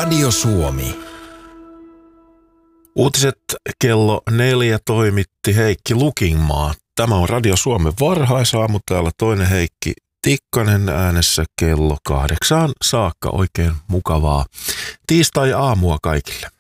Radio Suomi. Uutiset kello 4 toimitti Heikki Lukingmaa. Tämä on Radio Suomen varhaisaamu. Täällä toinen Heikki Tikkanen äänessä kello 8 saakka. Oikein mukavaa tiistai-aamua kaikille.